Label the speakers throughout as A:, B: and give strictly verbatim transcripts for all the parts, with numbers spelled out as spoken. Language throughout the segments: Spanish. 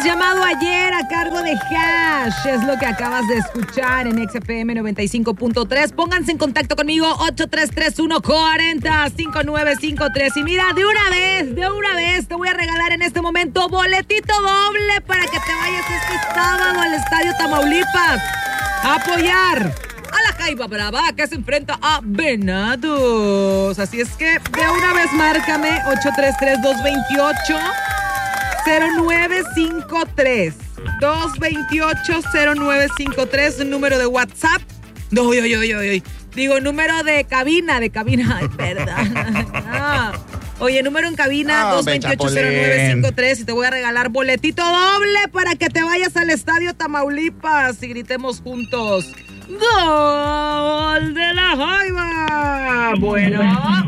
A: llamado ayer a cargo de Hash. Es lo que acabas de escuchar en X F M noventa y cinco punto tres. Pónganse en contacto conmigo, ocho tres tres uno, cuatro cero, cinco nueve cinco tres. Y mira, de una vez, de una vez te voy a regalar en este momento boletito doble para que te vayas este sábado al Estadio Tamaulipas a apoyar a la Jaiba Brava, que se enfrenta a Venados. Así es que de una vez márcame ocho tres tres, dos dos ocho, cero nueve cinco tres. dos dos ocho, cero nueve cinco tres, un número de WhatsApp. No, oy, oy, oy, oy. Digo, número de cabina, de cabina. Ay, perdón. Ah. Oye, número en cabina, dos dos ocho, cero nueve cinco tres, y te voy a regalar boletito doble para que te vayas al Estadio Tamaulipas y gritemos juntos: ¡Gol de la Jaiba! Bueno.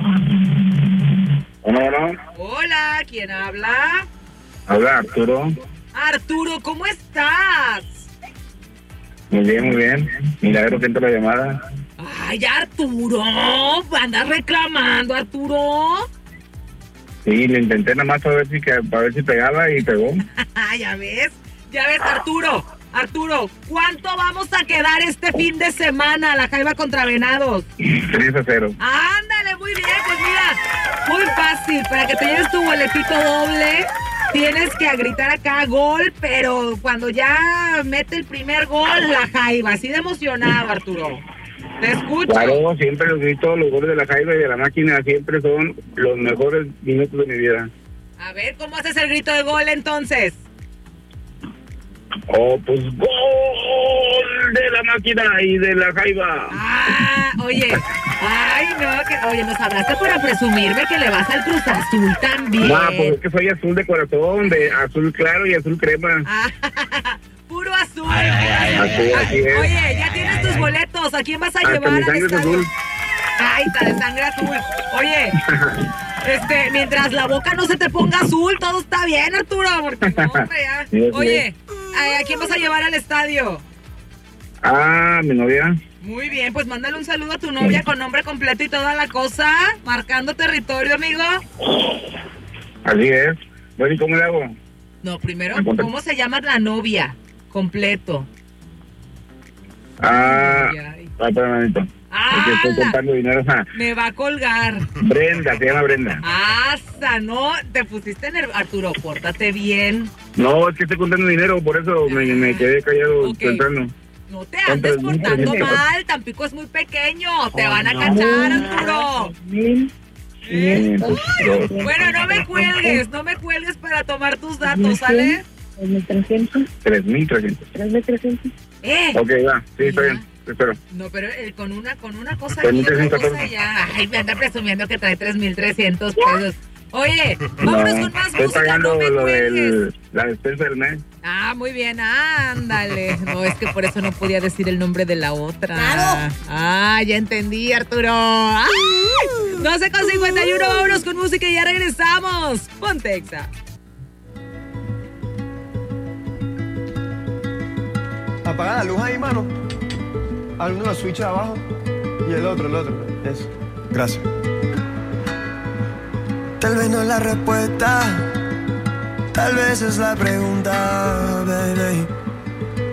B: Hola.
A: Hola, ¿quién habla?
B: Habla Arturo.
A: Arturo, ¿cómo estás?
B: Muy bien, muy bien. Milagro que entra la llamada.
A: Ay, Arturo, andas reclamando, Arturo.
B: Sí, lo intenté nada más para ver si, para ver si pegaba y pegó.
A: Ya ves, ya ves, Arturo. Arturo, ¿cuánto vamos a quedar este fin de semana, la Jaiba contra Venados?
B: tres a cero.
A: Ándale, muy bien, pues mira, muy fácil, para que te lleves tu boletito doble, tienes que gritar acá gol, pero cuando ya mete el primer gol, la Jaiba, así de emocionado, Arturo. Te escucho.
B: Claro, siempre los gritos, los goles de la Jaiba y de la máquina siempre son los mejores minutos de mi vida.
A: A ver, ¿cómo haces el grito de gol entonces?
B: Oh, pues gol de la máquina y de la Jaiba.
A: Ah, oye, ay no, que, oye, nos hablaste para presumirme que le vas al Cruz Azul también.
B: No, pues es que soy azul de corazón, de azul claro y azul crema.
A: Ah, puro azul.
B: Ay, ay, ay, así, así es.
A: Oye, ya tienes tus boletos, ¿a quién vas a
B: Hasta
A: llevar
B: mi
A: al
B: sangre es
A: estadio?
B: azul.
A: Ay, está de sangre azul. Oye, este, mientras la boca no se te ponga azul, todo está bien, Arturo, porque no, hombre, ya.
B: Sí,
A: Oye, ¿a quién vas a llevar al estadio?
B: Ah, mi novia.
A: Muy bien, pues mándale un saludo a tu novia con nombre completo y toda la cosa, marcando territorio, amigo.
B: Así es. Bueno, ¿y cómo le hago?
A: No, primero, ¿cómo se llama la novia? Completo.
B: Ah,
A: ay, ay.
B: ah, espera un momento.
A: Ah,
B: es que estoy contando dinero.
A: Me va a colgar.
B: Brenda, se llama Brenda.
A: ¡Asa! No, te pusiste nervioso. Arturo, pórtate bien.
B: No, es que estoy contando dinero, por eso me, me quedé callado
A: okay.
B: temprano.
A: No te andes portando mal, Tampico es muy pequeño. Te van a cachar, Arturo.
B: Bien.
A: Bueno, no me cuelgues, no me cuelgues para tomar tus datos, ¿sale?
B: tres mil trescientos. tres mil trescientos.
C: tres mil trescientos.
A: Eh.
B: Ok, va, sí, está bien, te espero.
A: No, pero eh, con una con una cosa y otra cosa ya. Ay, me anda presumiendo que trae tres mil trescientos pesos. Oye, vámonos
B: No,
A: con más
B: estoy
A: música,
B: pagando
A: no me
B: lo
A: cuelgues.
B: del, la despensa del mes.
A: Ah, muy bien, ándale. No, es que por eso no podía decir el nombre de la otra.
C: ¡Claro!
A: Ah, ya entendí, Arturo. ¡Ay! doce con cincuenta y uno, vámonos con música y ya regresamos. Ponte Exa.
D: Apaga la luz ahí, mano. Al uno los switches abajo y el otro, el otro. Eso. Gracias.
E: Tal vez no es la respuesta, tal vez es la pregunta, baby.